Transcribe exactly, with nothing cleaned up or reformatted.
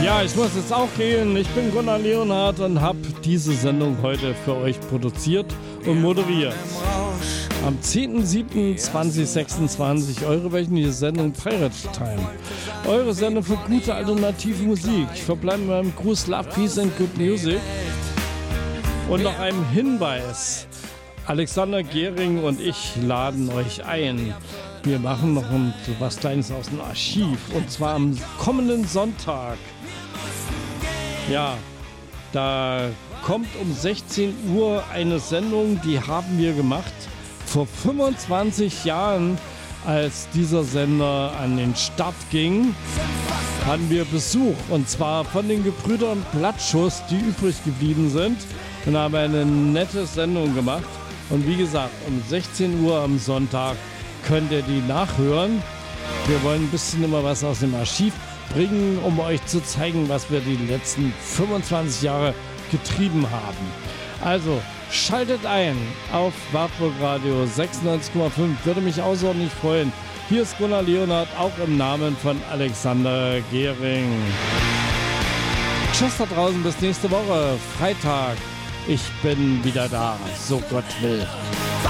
Ja, ich muss jetzt auch gehen. Ich bin Gunnar Leonhardt und habe diese Sendung heute für euch produziert und moderiert. Am zehnten siebten zweitausendsechsundzwanzig eure wöchentliche Sendung Pirate Time. Eure Sendung für gute alternative Musik. Ich verbleibe mit meinem Gruß Love, Peace and Good Music. Und noch einem Hinweis. Alexander Gehring und ich laden euch ein. Wir machen noch ein, so was Kleines aus dem Archiv. Und zwar am kommenden Sonntag. Ja, da kommt um sechzehn Uhr eine Sendung, die haben wir gemacht vor fünfundzwanzig Jahren, als dieser Sender an den Start ging, hatten wir Besuch. Und zwar von den Gebrüdern Blattschuss, die übrig geblieben sind. Und haben eine nette Sendung gemacht. Und wie gesagt, um sechzehn Uhr am Sonntag könnt ihr die nachhören. Wir wollen ein bisschen immer was aus dem Archiv bringen, um euch zu zeigen, was wir die letzten fünfundzwanzig Jahre getrieben haben. Also schaltet ein auf Wartburg Radio sechsundneunzig Komma fünf. Würde mich außerordentlich freuen. Hier ist Gunnar Leonhardt, auch im Namen von Alexander Gehring. Tschüss da draußen, bis nächste Woche, Freitag. Ich bin wieder da, so Gott will.